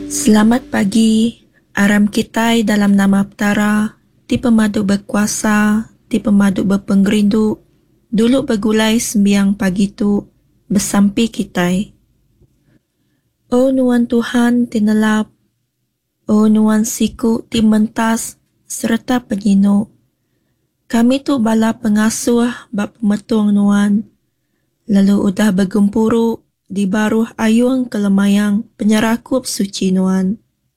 Selamat pagi, aram kitai dalam nama Aptara, ti pemadu berkuasa, ti pemadu berpenggerindu, dulu bergulai sembiang pagi tu, bersampi kitai. O nuan Tuhan tinelap, o nuan siku ti mentas, serta penyinu. Kami tu bala pengasuh bab pemetung nuan, lalu udah bergempuru di baruh ayung kelemayang penyerakup suci nuan.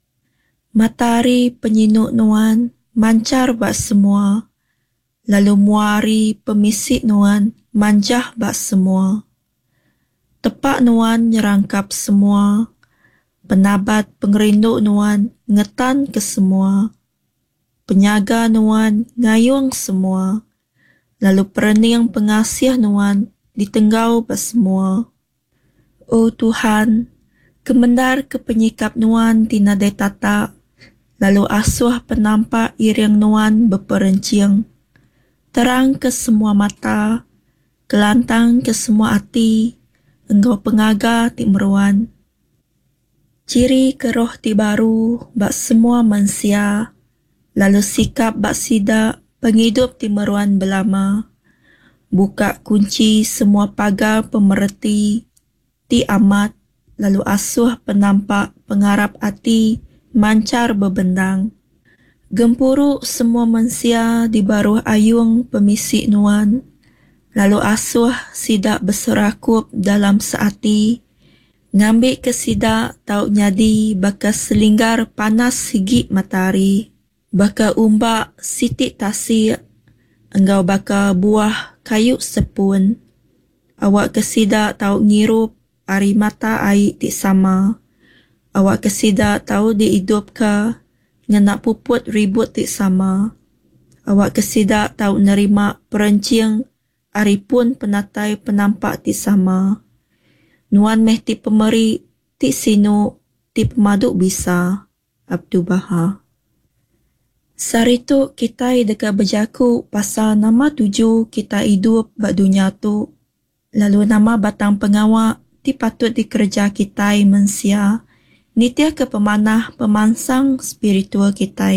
Matahari penyinuk nuan mancar bak semua, lalu muari pemisik nuan manjah bak semua. Tepak nuan nyerangkap semua, penabat pengerinduk nuan ngetan ke semua. Penyaga nuan ngayung semua, lalu perening pengasih nuan ditenggau bak semua. O Tuhan, kemendar ke penyikap nuan tinadai tata, lalu asuh penampak iring nuan berperenciang. Terang ke semua mata, kelantang ke semua hati, engkau pengaga ti meruan. Ciri ke roh ti baru bak semua manusia, lalu sikap bak sida penghidup ti meruan belama. Buka kunci semua pagar pemerhati, ti amat, lalu asuh penampak pengarap hati, mancar bebendang. Gempuru semua manusia di baruh ayung pemisik nuan, lalu asuh sidak berserakup dalam seati, ngambil ke sidak tau nyadi baka selinggar panas sigi matahari, baka umbak sitik tasik, engkau baka buah kayu sepun, awak ke sidak tau ngirup ari mata air ti sama, awak ke sidak tau dihidup ke ngenak puput ribut ti sama. Awak ke sidak tau nerima perencing ari pun penatai penampak ti sama. Nuan meh ti pemeri ti sinu ti pemaduk bisa. Abdu Baha. Saritu kita deka berjaku pasal nama 7 kita hidup bak dunia tu. Lalu nama batang pengawak ti patut dikerja kita mensia. Nitia ke pemanah pemansang spiritual kita.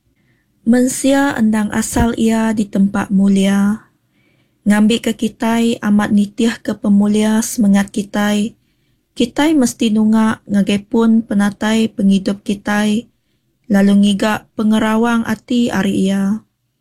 Mensia endang asal ia di tempat mulia. Ngambil ke kita amat nitiah ke pemulia semangat kita. Kita mesti nungak ngagepun penatai penghidup kita. Lalu ngigak pengerawang hati ari ia.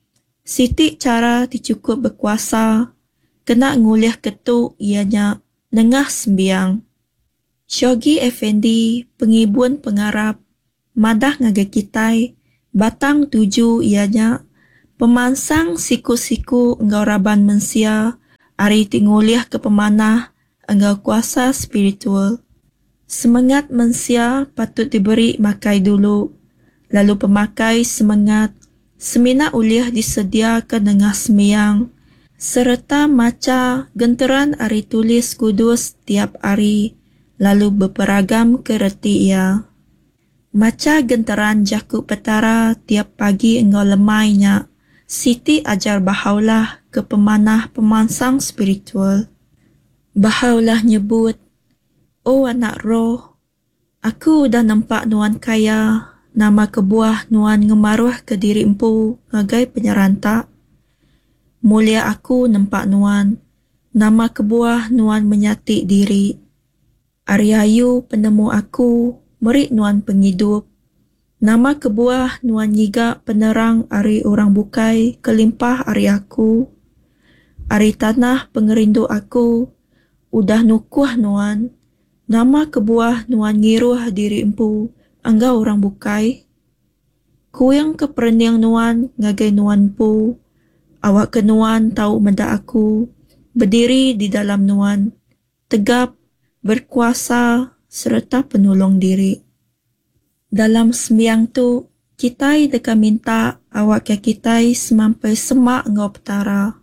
Sitik cara dicukup berkuasa. Kena nguliah ketuk ianya nengah sembiang. Syogi Effendi, pengibun pengarap, madah ngagai kitai, batang 7 ianya, pemansang siku-siku enggau raban mensia, ari tinguliah ke pemanah, enggau kuasa spiritual. Semangat mensia patut diberi makai dulu, lalu pemakai semangat, semina uliah disedia ke nengah sembiang, serta maca genteran ari tulis kudus tiap hari, lalu berperagam kereti ia. Maca genteran Jakub Petara tiap pagi engkau lemainya. Siti ajar bahaulah ke pemanah pemansang spiritual. Bahaulah nyebut, oh anak roh, aku dah nampak nuan kaya, nama kebuah nuan ngemaruh ke diri empu ngagai penyerantak. Mulia aku nampak nuan, nama kebuah nuan menyatik diri. Aryayu penemu aku, merik nuan penghidup. Nama kebuah nuan nyiga penerang ari orang bukai, kelimpah ari aku. Ari tanah pengerindu aku, udah nukuh nuan. Nama kebuah nuan ngiruh diri empu, angga orang bukai. Kuyang keperniang nuan, ngagai nuan pu. Awak ke nuan tahu menda aku, berdiri di dalam nuan, tegap, berkuasa serta penolong diri. Dalam sembiang tu, kita deka minta awak ke kita semampai semak engkau petara.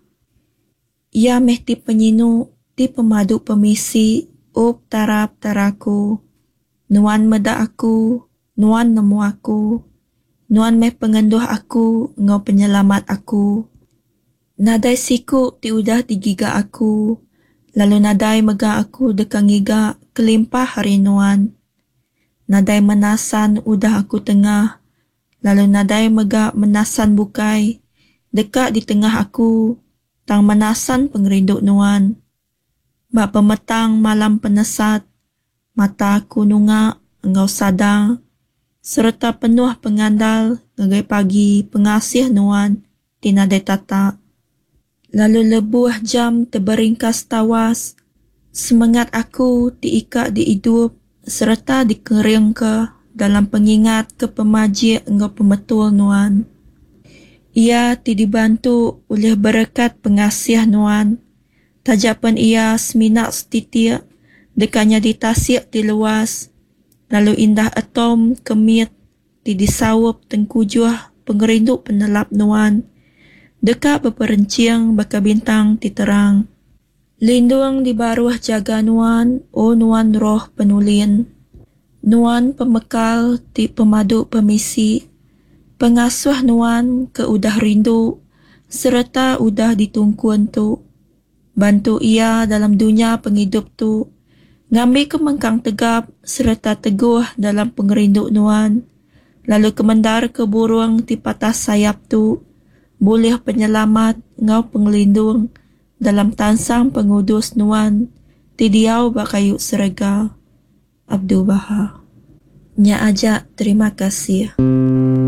Ia mehti penyinu, ti pemadu pemisi, o petara-petaraku. Nuan meda aku, nuan nemu aku. Nuan meh pengenduh aku, engkau penyelamat aku. Nadai siku ti udah digiga aku. Lalu nadai mega aku dekang giga kelimpah hari nuan. Nadai menasan udah aku tengah, lalu nadai mega menasan bukai, dekat di tengah aku, tang menasan pengerinduk nuan. Bak pemetang malam penesat, mata aku nungak, engkau sadang, serta penuh pengandal, ngagai pagi pengasih nuan, tinadai tata. Lalu lebuh jam terberingkas tawas, semangat aku diikat di hidup, serta dikering ke dalam pengingat ke pemaji engkau pemetul nuan. Ia dibantu oleh berkat pengasih nuan. Tajapan ia seminak setitik, dekanya ditasik di luas, lalu indah atom kemit disawap tengkujuh pengerinduk penelap nuan, dekat berperenciang baka bintang titerang. Lindung di baruah jaga nuan, o nuan roh penulin, nuan pemekal di pemadu pemisi, pengasuh nuan ke udah rindu, serta udah ditungkuan tu. Bantu ia dalam dunia penghidup tu, ngambil kemengkang tegap serta teguh dalam pengerinduk nuan, lalu kemendar ke burung di patah sayap tu, boleh penyelamat ngau pengelindung dalam tansang pengudus nuan, tidiau bakayu serega. Abdul Baha. Nya ajak terima kasih.